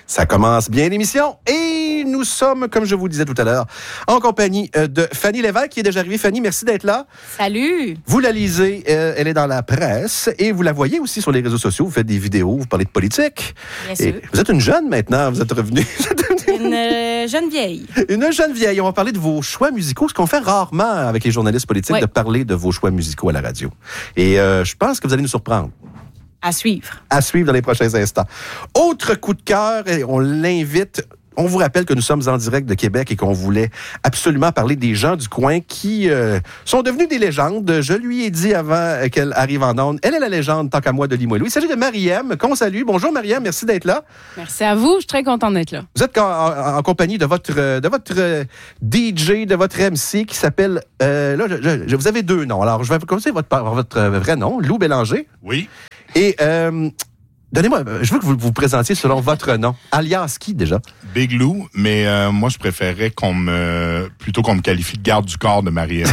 Ça commence bien l'émission et nous sommes, comme je vous le disais tout à l'heure, en compagnie de Fanny Lévesque qui est déjà arrivée. Fanny, merci d'être là. Salut! Vous la lisez, elle est dans la presse et vous la voyez aussi sur les réseaux sociaux. Vous faites des vidéos, vous parlez de politique. Bien sûr. Vous êtes une jeune maintenant, vous êtes revenue. Une jeune vieille. Une jeune vieille. On va parler de vos choix musicaux, ce qu'on fait rarement avec les journalistes politiques, de parler de vos choix musicaux à la radio. Et je pense que vous allez nous surprendre. À suivre. À suivre dans les prochains instants. Autre coup de cœur, et on l'invite. On vous rappelle que nous sommes en direct de Québec et qu'on voulait absolument parler des gens du coin qui sont devenus des légendes. Je lui ai dit avant qu'elle arrive en ondes, elle est la légende tant qu'à moi de Limoilou. Il s'agit de Marie-Ème, qu'on salue. Bonjour Marie-Ème, merci d'être là. Merci à vous, je suis très contente d'être là. Vous êtes en compagnie de votre DJ, de votre MC qui s'appelle... vous avez deux noms. Alors, je vais commencer par votre vrai nom, Lou Bélanger. Oui. Et... donnez-moi, je veux que vous vous présentiez selon votre nom. Alias qui, déjà? Big Lou, mais moi, je préférerais plutôt qu'on me qualifie de garde du corps de Marie-Ème.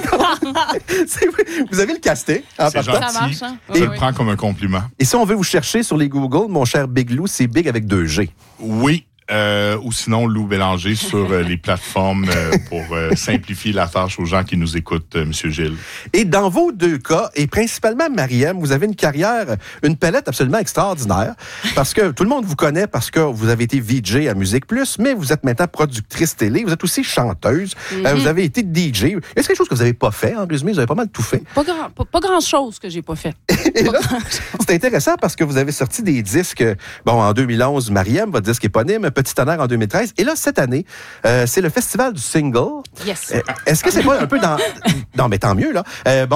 Vous avez le casting. C'est gentil. Ça marche, hein? Je le prends comme un compliment. Et si on veut vous chercher sur les Google, mon cher Big Lou, c'est Big avec 2 G. Oui. Ou sinon Lou Bélanger sur les plateformes pour simplifier la tâche aux gens qui nous écoutent, M. Gilles. Et dans vos deux cas, et principalement Marie-Ème, vous avez une carrière, une palette absolument extraordinaire, parce que tout le monde vous connaît parce que vous avez été VJ à Musique Plus, mais vous êtes maintenant productrice télé, vous êtes aussi chanteuse, vous avez été DJ. Est-ce quelque chose que vous n'avez pas fait, en résumé? Vous avez pas mal tout fait. Pas grand-chose que j'ai pas fait. C'est intéressant parce que vous avez sorti des disques, en 2011, Marie-Ème, votre disque éponyme, Petit tonnerre en 2013. Et là, cette année, c'est le festival du single. Yes. Est-ce que c'est pas un peu dans... Non, mais tant mieux, là.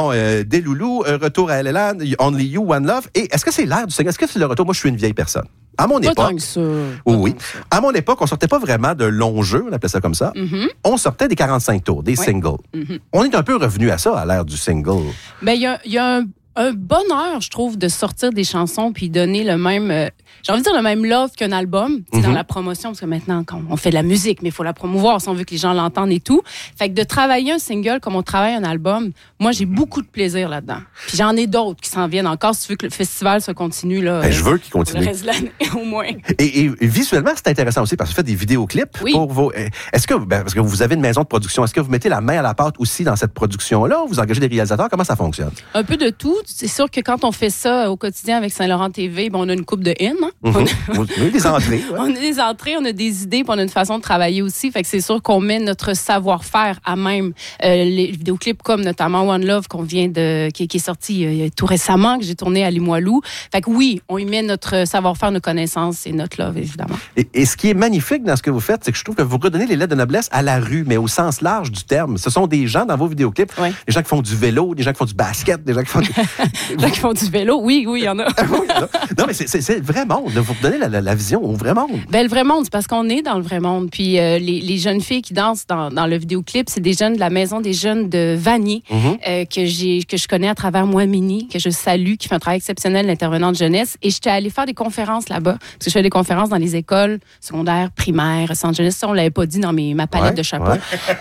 Des loulous, retour à LLA, Only You, One Love. Et est-ce que c'est l'ère du single? Est-ce que c'est le retour? Moi, je suis une vieille personne. À mon époque... Pas tant que ça. Oui. À mon époque, on sortait pas vraiment de longs jeux, on appelait ça comme ça. On sortait des 45 tours, des singles. On est un peu revenu à ça, à l'ère du single. Ben, il y a un bonheur, je trouve, de sortir des chansons puis donner le même... j'ai envie de dire le même love qu'un album, dans la promotion, parce que maintenant, on fait de la musique, mais il faut la promouvoir si on veut que les gens l'entendent et tout. Fait que de travailler un single comme on travaille un album, moi, j'ai beaucoup de plaisir là-dedans. Puis j'en ai d'autres qui s'en viennent encore, si tu veux que le festival se continue. Là, je veux qu'il continue. Le reste de l'année, au moins. Et visuellement, c'est intéressant aussi, parce que vous faites des vidéoclips pour vos... Est-ce que, parce que vous avez une maison de production, est-ce que vous mettez la main à la pâte aussi dans cette production-là? Vous engagez des réalisateurs? Comment ça fonctionne? Un peu de tout. C'est sûr que quand on fait ça au quotidien avec Saint-Laurent TV, on a une coupe de in. On a des entrées. Ouais. On a des entrées, on a des idées, puis on a une façon de travailler aussi. Fait que c'est sûr qu'on met notre savoir-faire à même les vidéoclips comme notamment One Love qui est sorti tout récemment, que j'ai tourné à Limoilou. Fait que oui, on y met notre savoir-faire, nos connaissances et notre love, évidemment. Et ce qui est magnifique dans ce que vous faites, c'est que je trouve que vous redonnez les lettres de noblesse à la rue, mais au sens large du terme. Ce sont des gens dans vos vidéoclips, des gens qui font du vélo, des gens qui font du basket, des gens qui font des gens qui font du vélo, oui, il y en a. Non, mais c'est le vrai monde. Vous redonnez la vision au vrai monde. Ben, le vrai monde, c'est parce qu'on est dans le vrai monde. Puis les jeunes filles qui dansent dans le vidéoclip, c'est des jeunes de la Maison des jeunes de Vanier que je connais à travers moi, Mini, que je salue, qui fait un travail exceptionnel d'intervenant de jeunesse. Et j'étais allée faire des conférences là-bas. Parce que je fais des conférences dans les écoles secondaires, primaires, centres jeunesse. Ça, on l'avait pas dit dans ma palette de chapeaux.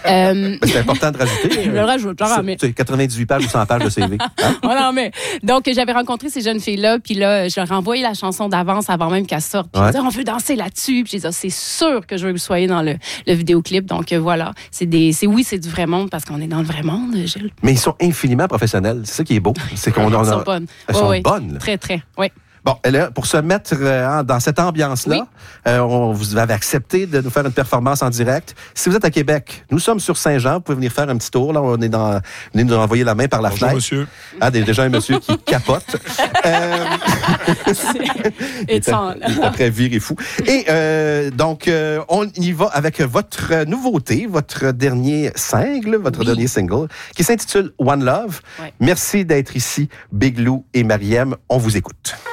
C'est important de rajouter. Je le rajoute, genre, mais... 98 pages ou 100 pages de CV. Hein? Non, mais... Donc, j'avais rencontré ces jeunes filles-là, puis là, je leur ai envoyé la chanson d'avance avant même qu'elle sorte. Puis ils disaient, on veut danser là-dessus. Puis j'ai dit, c'est sûr que je veux que vous soyez dans le vidéoclip. Donc, voilà. C'est du vrai monde parce qu'on est dans le vrai monde, Gilles. Mais ils sont infiniment professionnels. C'est ça qui est beau. C'est qu'on Elles sont bonnes. Elles sont bonnes. Très, très, oui. Bon, là, pour se mettre dans cette ambiance-là, vous avez accepté de nous faire une performance en direct. Si vous êtes à Québec, nous sommes sur Saint-Jean. Vous pouvez venir faire un petit tour. Là, on est venez nous envoyer la main par la fenêtre. Bonjour, monsieur. Déjà un monsieur qui capote. Il est après viré fou. Et donc, on y va avec votre nouveauté, votre dernier single, dernier single, qui s'intitule One Love. Ouais. Merci d'être ici, Big Lou et Marie-Ème. On vous écoute.